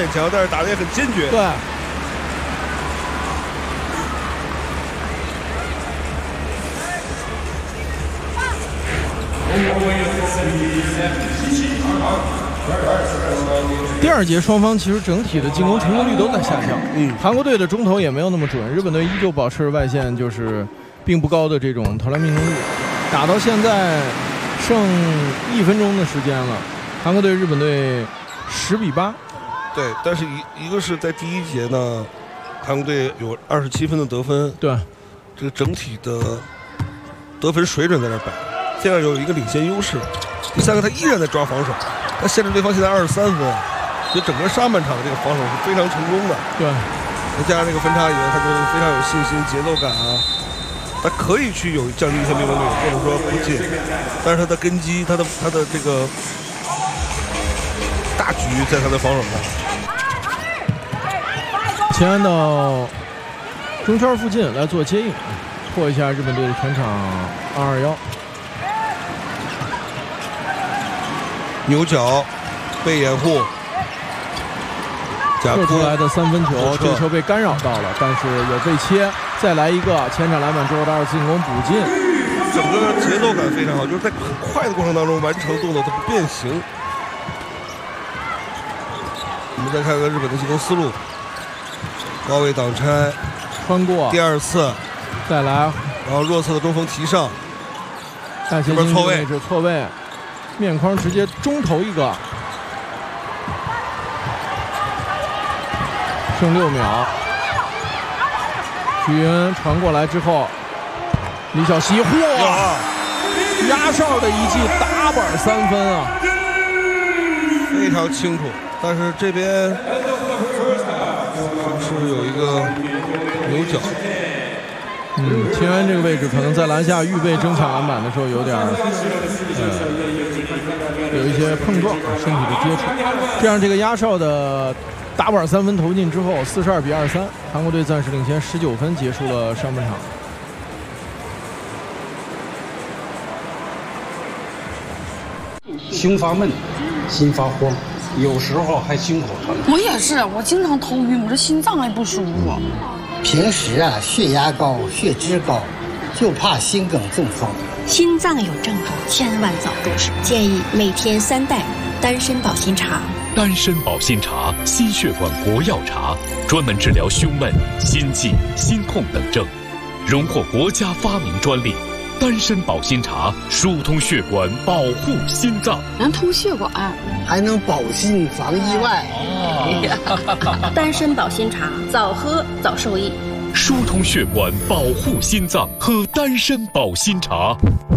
强，但是打得也很坚决。 对。第二节双方其实整体的进攻成功率都在下降。韩国队的中投也没有那么准，日本队依旧保持外线就是并不高的这种投篮命中率。打到现在剩1分钟的时间了，韩国队日本队10-8。 对，但是一个是在第一节呢，韩国队有27分的得分， 对， 这个整体的得分水准在那摆，现在有一个领先优势。第三个，他依然在抓防守，他限制对方现在23分，所以整个上半场的这个防守是非常成功的。 对， 再加上这个分差以后，他就非常有信心、节奏感啊，他可以去降低一些命中率，或者说不进，但是他的根基，他的这个大局在他的防守上。 前安到中圈附近来做接应，破一下日本队的全场2-21。 牛角被掩护， 射出来的3分球，这个球被干扰到了，但是有被切，再来一个前场篮板之后的2次进攻补进， 整个节奏感非常好，就是在很快的过程当中完成动作，它不变形。我们再看看日本的进攻思路，高位挡拆， 穿过第2次， 再来， 然后弱侧的中锋提上， 这边错位，面框直接中投一个，剩6秒。许云传过来之后，李晓溪压哨的一记打板3分啊， 非常清楚。但是这边是有一个牛角。秦安这个位置可能在篮下预备争抢篮板的时候有点有一些碰撞，身体的接触，这样这个压哨的打板3分投进之后，42-23，韩国队暂时领先19分，结束了上半场。 胸发闷，心发慌，有时候还心口疼。 我也是，我经常头晕，我这心脏也不舒服。 平时啊，血压高、血脂高，就怕心梗中风。 心脏有症状，千万早重视。建议每天3袋丹参保心茶。 丹参保心茶，心血管国药茶，专门治疗胸闷、心悸、心痛等症，荣获国家发明专利。丹参保心茶疏通血管，保护心脏， 能通血管， 还能保心防意外。 丹参保心茶，早喝早受益。 疏通血管，保护心脏，喝丹参保心茶。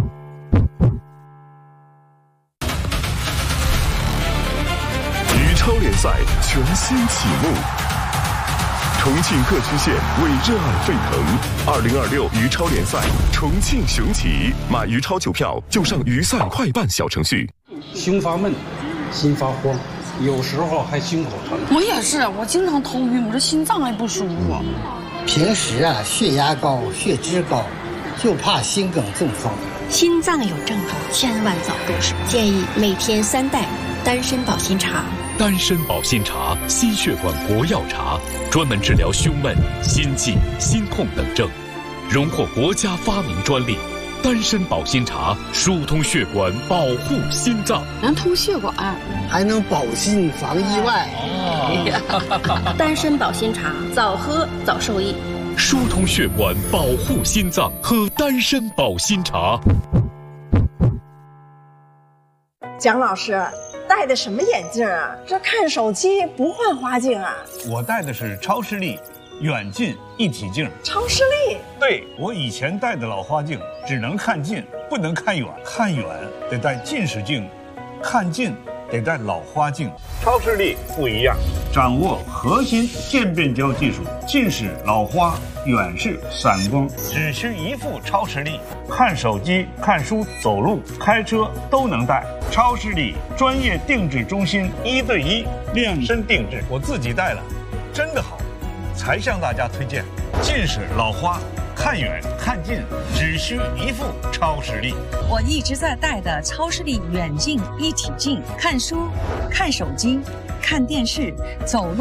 羽超联赛全新启幕。重庆各区县为热爱沸腾。2026羽超联赛，重庆雄起，买羽超球票就上鱼赛快办小程序。 胸发闷，心发慌，有时候还心口疼。 我也是，我经常头晕，我这心脏也不舒服。 平时啊，血压高、血脂高，就怕心梗中风。 心脏有症状，千万早重视。建议每天3袋丹参保心茶。 丹参保心茶，心血管国药茶，专门治疗胸闷、心悸、心痛等症，荣获国家发明专利。丹参保心茶疏通血管，保护心脏， 能通血管， 还能保心防意外。 丹参保心茶，早喝早受益。 疏通血管，保护心脏，喝丹参保心茶。 蒋老师戴的什么眼镜啊？这看手机不换花镜啊？ 我戴的是超视力远近一体镜。 超视力？ 对，我以前戴的老花镜只能看近，不能看远，看远得戴近视镜，看近得戴老花镜。超视力不一样，掌握核心渐变焦技术，近视、老花、远视、散光，只需一副超视力，看手机、看书、走路、开车都能戴。超视力专业定制中心，1对1量身定制，我自己戴了，真的好，才向大家推荐。近视、老花，看远看近只需一副超视力。 我一直在戴的超视力远近一体镜，看书、看手机、看电视、走路。